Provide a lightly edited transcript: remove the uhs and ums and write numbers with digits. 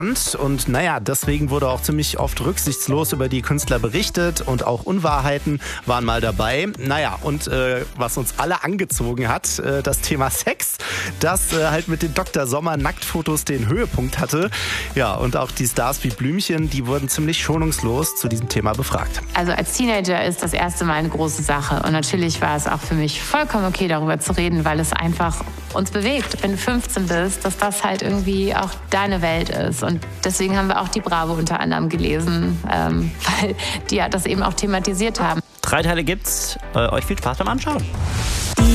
Und naja, deswegen wurde auch ziemlich oft rücksichtslos über die Künstler berichtet und auch Unwahrheiten waren mal dabei. Naja, und was uns alle angezogen hat, das Thema Sex, das halt mit den Dr. Sommer Nacktfotos den Höhepunkt hatte. Ja, und auch die Stars wie Blümchen, die wurden ziemlich schonungslos zu diesem Thema befragt. Also als Teenager ist das erste Mal eine große Sache und natürlich war es auch für mich vollkommen okay, darüber zu reden, weil es einfach uns bewegt, wenn du 15 bist, dass das halt irgendwie auch deine Welt ist. Und deswegen haben wir auch die Bravo unter anderem gelesen, weil die ja das eben auch thematisiert haben. 3 Teile gibt's. Euch viel Spaß beim Anschauen.